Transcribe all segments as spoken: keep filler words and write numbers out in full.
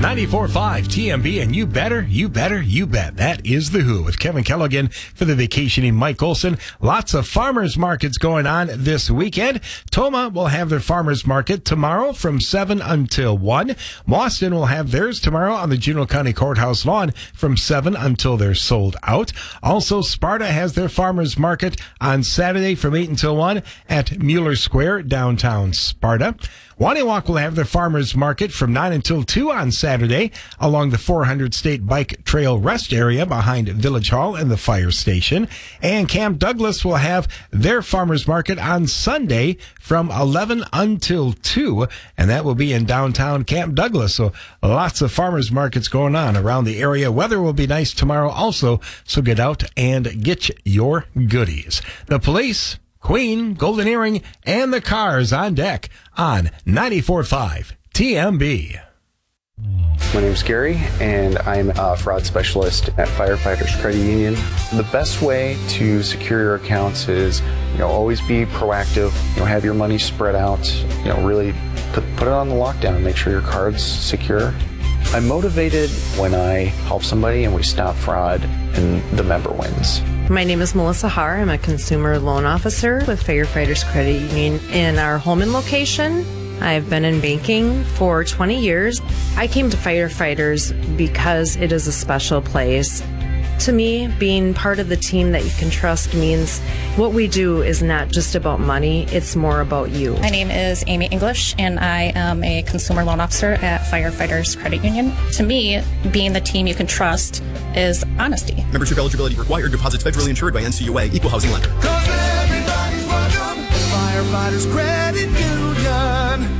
ninety-four point five T M B, and you better, you better, you bet. That is The Who with Kevin Kelligan for the vacationing Mike Olson. Lots of farmers markets going on this weekend. Tomah will have their farmers market tomorrow from seven until one. Boston will have theirs tomorrow on the Juneau County Courthouse lawn from seven until they're sold out. Also, Sparta has their farmers market on Saturday from eight until one at Mueller Square, downtown Sparta. Waniwak will have their farmers market from nine until two on Saturday along the four hundred State Bike Trail rest area behind Village Hall and the fire station. And Camp Douglas will have their farmers market on Sunday from eleven until two, and that will be in downtown Camp Douglas. So lots of farmers markets going on around the area. Weather will be nice tomorrow also, so get out and get your goodies. The police, Queen, Golden Earring, and the Cars on deck on ninety-four point five T M B. My name's Gary, and I'm a fraud specialist at Firefighters Credit Union. The best way to secure your accounts is, you know, always be proactive. You know, have your money spread out. You know, really put put it on the lockdown. Make sure your card's secure. I'm motivated when I help somebody and we stop fraud and the member wins. My name is Melissa Haar. I'm a consumer loan officer with Firefighters Credit Union in our Holman location. I've been in banking for twenty years. I came to Firefighters because it is a special place. To me, being part of the team that you can trust means what we do is not just about money, it's more about you. My name is Amy English, and I am a consumer loan officer at Firefighters Credit Union. To me, being the team you can trust is honesty. Membership eligibility required. Deposits federally insured by N C U A. Equal housing lender. Cause everybody's welcome. Firefighters Credit Union.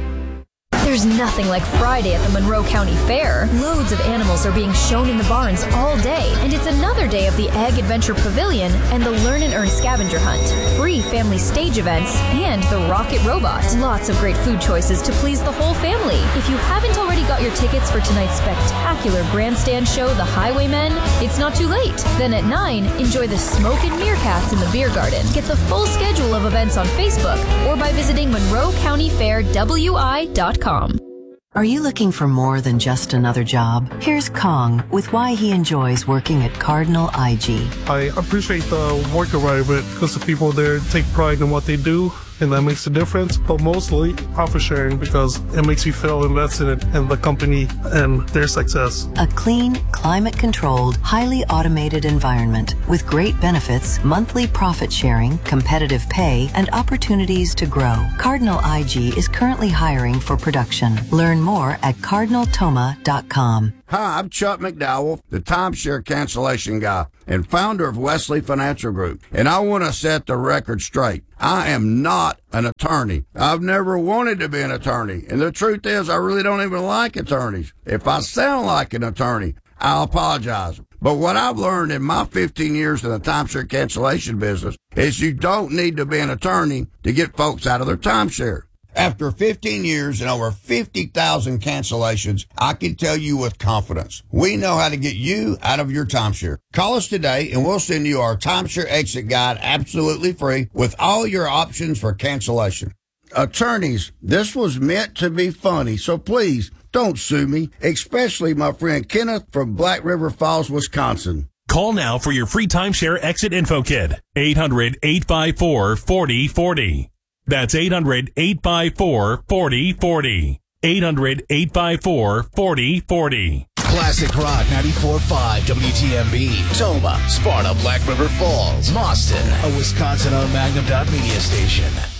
There's nothing like Friday at the Monroe County Fair. Loads of animals are being shown in the barns all day, and it's another day of the Ag Adventure Pavilion and the Learn and Earn Scavenger Hunt, free family stage events, and the Rocket Robot. Lots of great food choices to please the whole family. If you haven't already got your tickets for tonight's spectacular grandstand show, The Highwaymen, it's not too late. Then at nine, enjoy the Smoke and Meerkats in the beer garden. Get the full schedule of events on Facebook or by visiting Monroe County Fair W I dot com. Are you looking for more than just another job? Here's Kong with why he enjoys working at Cardinal I G. I appreciate the work environment because the people there take pride in what they do, and that makes a difference. But mostly profit sharing because it makes you feel invested in the company and their success. A clean, climate-controlled, highly automated environment with great benefits, monthly profit sharing, competitive pay, and opportunities to grow. Cardinal I G is currently hiring for production. Learn more at cardinal tomah dot com. Hi, I'm Chuck McDowell, the timeshare cancellation guy and founder of Wesley Financial Group, and I want to set the record straight. I am not an attorney. I've never wanted to be an attorney, and the truth is I really don't even like attorneys. If I sound like an attorney, I'll apologize. But what I've learned in my fifteen years in the timeshare cancellation business is you don't need to be an attorney to get folks out of their timeshare. After fifteen years and over fifty thousand cancellations, I can tell you with confidence, we know how to get you out of your timeshare. Call us today and we'll send you our timeshare exit guide absolutely free with all your options for cancellation. Attorneys, this was meant to be funny, so please don't sue me, especially my friend Kenneth from Black River Falls, Wisconsin. Call now for your free timeshare exit info kit. eight hundred, eight five four, four oh four oh. That's eight hundred, eight five four, four oh four oh. eight hundred, eight five four, four oh four oh. Classic Rock ninety-four point five W T M B. Tomah, Sparta, Black River Falls, Boston. A Wisconsin-owned Magnum Dot Media station.